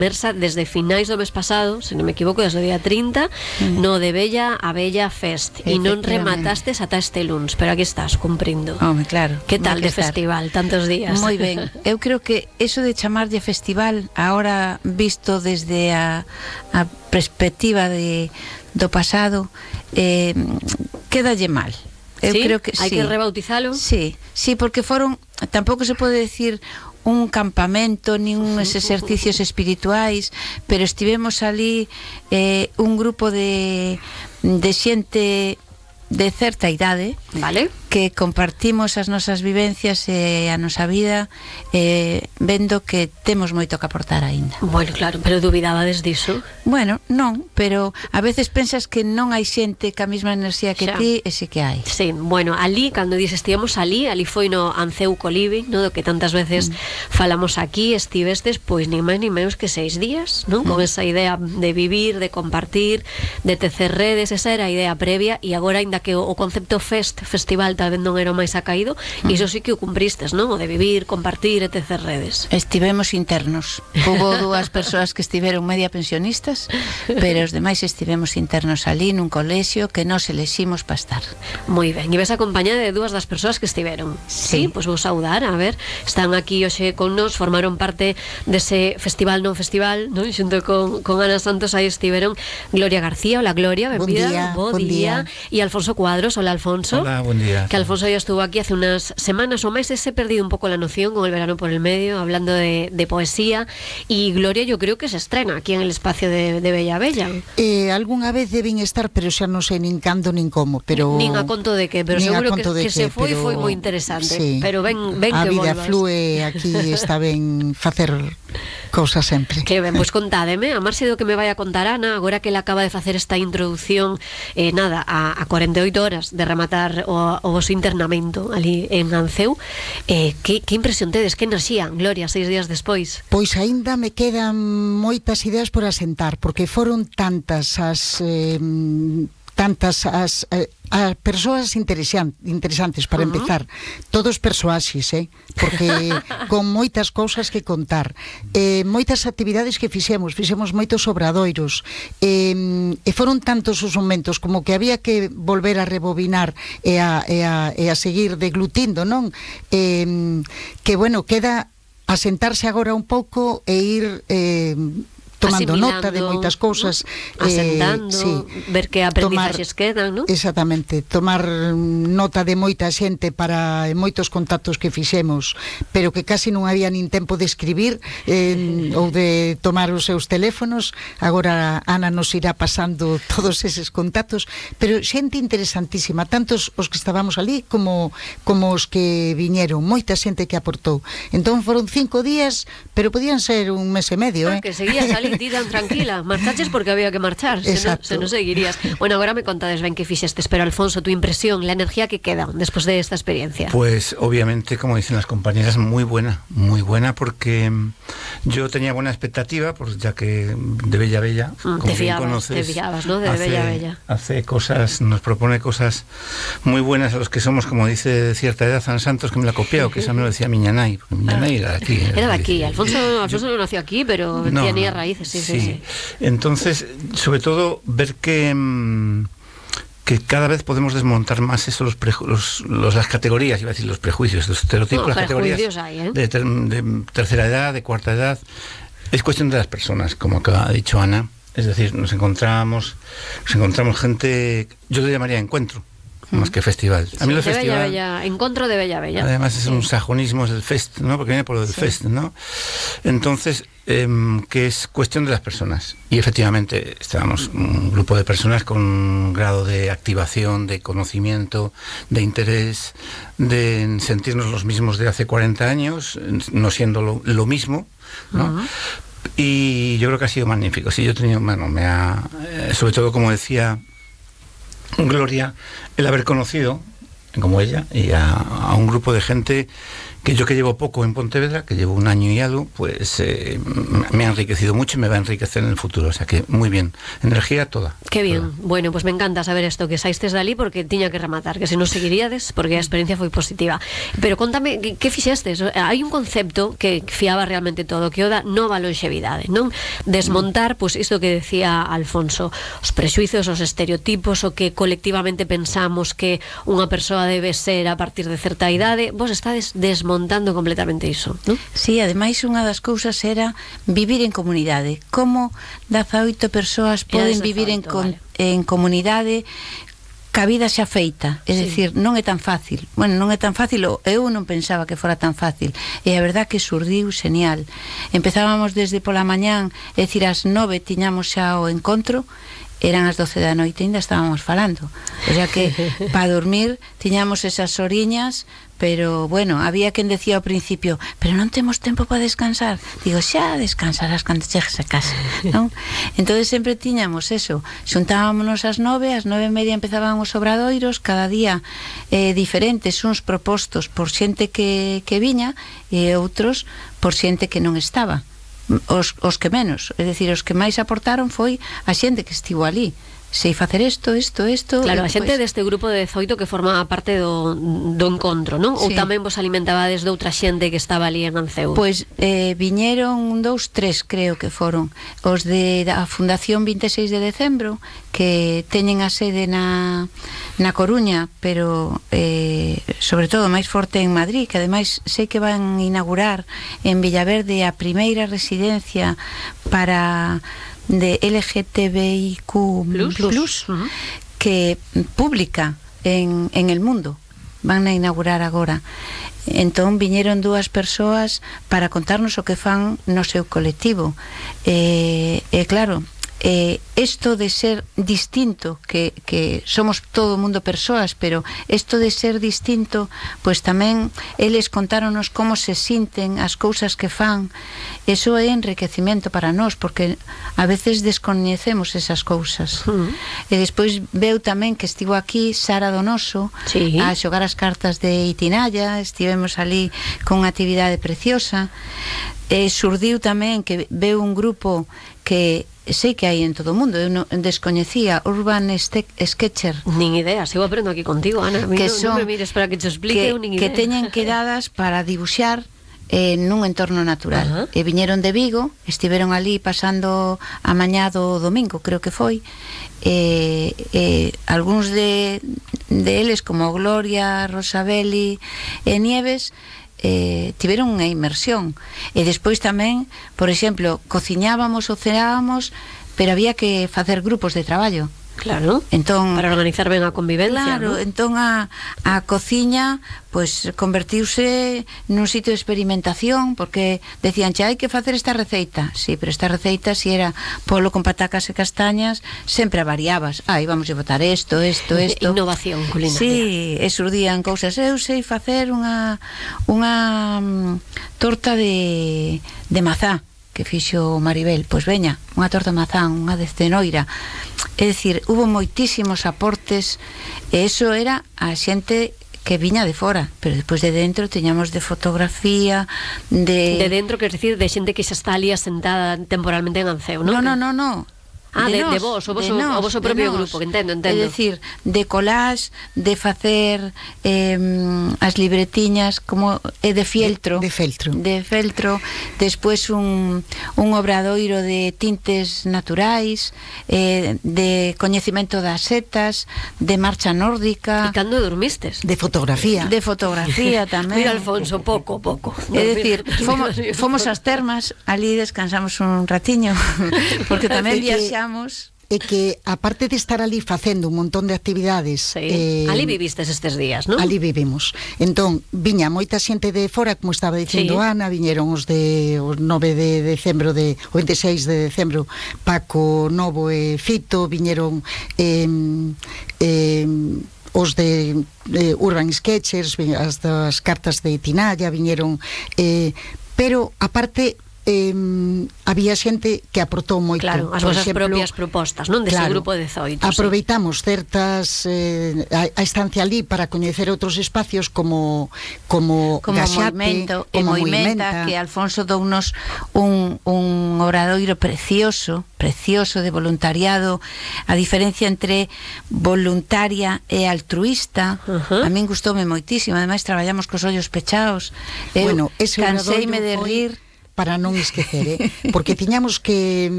Mersa desde finais do mes pasado, se non me equivoco, desde o día 30, no de Bella a Bella Fest, e non rematastes ata este luns, pero aquí estás cumprindo. Claro. Que tal de festival, tantos días? Moi ben. Eu creo que eso de chamarlle festival, ahora visto desde a perspectiva do pasado, quédalle mal. Eu creo que hai que rebautizalo. Sí, porque tampouco se pode decir un campamento nin uns exercicios espirituais, pero estivemos ali un grupo de xente de certa idade, vale, que compartimos as nosas vivencias e a nosa vida, vendo que temos moito que aportar aínda. Bueno, claro, pero duvidabades diso? Bueno, non, pero a veces pensas que non hai xente ca mesma enerxía que ti, e si que hai. Sí, bueno, ali, cando estivemos ali foi no Anceu Coliving, no, do que tantas veces falamos aquí, estivestes, pois nin máis nin menos que 6 días, non? Con esa idea de vivir, de compartir, de tecer redes, esa era a idea previa, e agora, ainda que o concepto festival tal vez non era o máis acaído, iso sí que o cumpristes, non? O de vivir, compartir e tecer redes. Estivemos internos. Hubo 2 persoas que estiveron media pensionistas, pero os demais estivemos internos ali nun colexio que nos eleximos para estar. Moi ben, e ves acompañada de 2 das persoas que estiveron. Sí, pois vou saudar, a ver, están aquí hoxe con nos, formaron parte dese festival non festival, non? Xunto con Ana Santos, aí estiveron Gloria García. Hola Gloria, benvida. Bo día. E Alfonso Cuadros. Hola Alfonso. Hola, buen día. Que Alfonso ya estuvo aquí hace unas semanas o meses, he perdido un poco la noción con el verano por el medio, hablando de poesía, y Gloria yo creo que se estrena aquí en el espacio de Bella Bella. Algunha vez debín estar, pero xa non sei nin cando nin como, pero nin a conto de que, pero seguro que se foi moi interesante, sí. Pero ven a que vida volvas. flúe aquí, está ben facer cousas sempre. Que ben, pois contádeme, a marxe do que me vai a contar Ana, agora que ela acaba de facer esta introducción, nada, a 48 horas de rematar o vosso internamento ali en Anceu, que impresión tedes, que enerxía, Gloria, 6 días despois? Pois aínda me quedan moitas ideas por asentar, porque foron tantas as persoas interesantes para empezar, todos persoaxes, porque con moitas cousas que contar, moitas actividades que fixemos moitos obradoiros, e foron tantos os momentos como que había que volver a rebobinar e a seguir deglutindo, non? Que bueno, queda asentarse agora un pouco e ir tomando nota de moitas cousas, asentando, sí, ver que aprendizaxes quedan, non? Exactamente, tomar nota de moita xente para moitos contactos que fixemos, pero que casi non había nin tempo de escribir ou de tomar os seus teléfonos. Agora Ana nos irá pasando todos eses contactos, pero xente interesantísima, tantos os que estábamos ali como os que viñeron, moita xente que aportou. Entón foron 5 días, pero podían ser un mes e medio, que seguías ali ti tan tranquila, marchaches porque había que marchar, se non seguirías. Bueno, agora me contades ben que fixestes, pero Alfonso, tu impresión, la energía que queda después de esta experiencia. Pues obviamente, como dicen las compañeras, muy buena, porque yo tenía buena expectativa, pues ya que de Bella Bella, como bien conoces, te fiabas, ¿no? De Bella Bella. Hace cosas, nos propone cosas muy buenas a los que somos, como dice cierta edad, San Santos, que me la ha copiado, que esa me lo decía Miñanay, porque Miñanay era de aquí. Era de aquí, Alfonso no nació aquí, pero tenía raíces. Sí. Entonces, sobre todo, ver que cada vez podemos desmontar más eso, las categorías, iba a decir los prejuicios, los estereotipos, las categorías hay, de tercera edad, de cuarta edad. Es cuestión de las personas, como acaba de dicho Ana. Es decir, nos encontramos gente, yo le llamaría encuentro, más que festival. A mí el festival, Bella, encontro de Bella Bella. Además es un sajonismo, es el fest, ¿no? Porque viene por lo del fest, ¿no? Entonces, que es cuestión de las personas. Y efectivamente estábamos un grupo de personas con un grado de activación, de conocimiento, de interés, de sentirnos los mismos de hace 40 años, no siendo lo mismo, ¿no? Y yo creo que ha sido magnífico. Sí, yo he tenido, bueno, sobre todo, como decía Gloria, el haber conocido, como ella, y a un grupo de gente que yo que llevo poco en Pontevedra, que llevo un año y algo, pues me ha enriquecido mucho y me va a enriquecer en el futuro. O sea que muy bien, energía toda. Qué bien, toda. bueno, pues me encanta saber esto, que saístes dali porque tiña que rematar, que se non seguiríades porque a experiencia foi positiva. Pero contame, que fixestes? Hai un concepto que fiaba realmente todo, que o da nova longevidade, non? Desmontar, pois isto que decía Alfonso, os prexuizos, os estereotipos, o que colectivamente pensamos que unha persoa debe ser a partir de certa idade, vos estades desmontando completamente iso, non? Sí, ademais unha das cousas era vivir en comunidade. Como 18 persoas poden vivir en comunidade ca vida xa feita, é dicir, non é tan fácil. Bueno, non é tan fácil, eu non pensaba que fora tan fácil. E a verdad que surdiu genial. Empezábamos desde pola mañán, é dicir, ás 9 tiñamos xa o encontro, eran as 12 da noite, ainda estábamos falando. O sea que, para dormir, tiñamos esas horiñas, pero, bueno, había quen decía ao principio, pero non temos tempo para descansar. Digo, xa descansarás cando chegues a casa, non? Entonces sempre tiñamos eso, xuntábamos ás 9, ás 9:30 empezaban os obradoiros, cada día diferentes, uns propostos por xente que viña e outros por xente que non estaba. Os que menos, é dicir, os que máis aportaron foi a xente que estivo ali. Sei facer isto. Claro, a xente deste grupo de 18 que formaba parte do encontro, non? Ou tamén vos alimentabades de outra xente que estaba ali en Anceu? Pois viñeron 2, 3, creo que foron os da Fundación 26 de Decembro, que teñen a sede na Coruña, pero sobre todo máis forte en Madrid, que ademais sei que van inaugurar en Villaverde a primeira residencia para de LGTBIQ+, que pública en el mundo. Van a inaugurar agora. Entón viñeron 2 persoas para contarnos o que fan no seu colectivo. Claro, isto de ser distinto, que somos todo o mundo persoas, pero isto de ser distinto, pois tamén eles contáronos como se sinten, as cousas que fan. Eso é enriquecimento para nós, porque a veces descoñecemos esas cousas. E despois veu tamén que estivo aquí Sara Donoso a xogar as cartas de Itinalla, estivemos ali con unha actividade preciosa. Surdiu tamén que veu un grupo que sei que hai en todo o mundo, eu non descoñecía, Urban Sketcher. Nin idea, sigo aprendo aquí contigo, Ana. Que non me mires para que te explique, nin idea. Que teñen quedadas para dibuixar nun entorno natural. E viñeron de Vigo, estiveron ali pasando a mañá do domingo, creo que foi. Algúns de eles, como Gloria, Rosabeli e Nieves, tiveron unha inmersión. E despois tamén, por exemplo, cociñábamos ou cenábamos, pero había que facer grupos de traballo. Claro, entón, para organizar ben a convivencia. Claro, ¿no? Entón a cociña pois convertiuse nun sitio de experimentación, porque decían, hai que facer esta receita. Sí, pero esta receita, si era polo con patacas e castañas, sempre a variabas. Vamos a botar isto. Innovación culinaria. Sí, e surdían cousas. Eu sei facer unha torta de mazá que fixo Maribel, pois veña, unha torta de mazán, unha de cenoira. É dicir, hubo moitísimos aportes, e eso era a xente que viña de fora, pero despois de dentro teñamos de fotografía, de dentro, quer decir, de xente que xa está ali asentada temporalmente en Anceu, non? No. De vos, o voso propio grupo, que entendo. É dicir, de collage, de facer as libretiñas como de fieltro. De feltro. Despois un obradoiro de tintes naturais, de coñecemento das setas, de marcha nórdica. E cando dormistes? De fotografía. De fotografía tamén. Mira, Alfonso, pouco. É dicir, fomos ás termas, ali descansamos un ratiño, porque tamén viaxamos. E que, aparte de estar ali facendo un montón de actividades, ali vivistes estes días, non? Ali vivimos. Entón, viña moita xente de fora, como estaba dicindo Ana, viñeron os 9 de decembro, o 26 de decembro, Paco Novo e Fito, viñeron os de Urban Sketchers, as das cartas de Tinalla, viñeron, pero aparte había xente que aportou moito. Claro, as Por vosas exemplo, propias propostas, non? Dese grupo de zoitos. Aproveitamos certas a estancia ali para coñecer outros espacios como Gaxate, como Moimenta, que Alfonso dounos un obradoiro precioso de voluntariado, a diferencia entre voluntaria e altruista. A min gustoume moitísimo, ademais traballamos cos ollos pechados. Bueno, ese canseime obradoiro de foi rir para non esquecer, porque tiñamos que